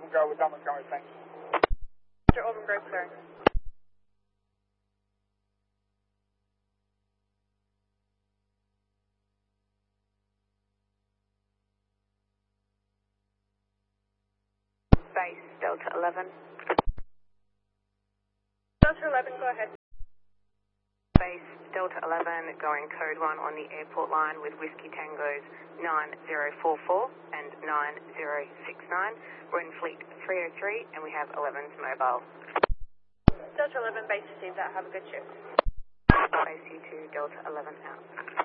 Auburn Grove with Montgomery, thanks. Roger, Auburn Grove clearing. Base Delta 11. Delta 11, go ahead. Base Delta 11 going code 1 on the airport line with Whiskey Tangos 9044 and 9069. We're in fleet 303 and we have 11's mobile. Delta 11, base received that. Have a good shift. Base U2, Delta 11 out.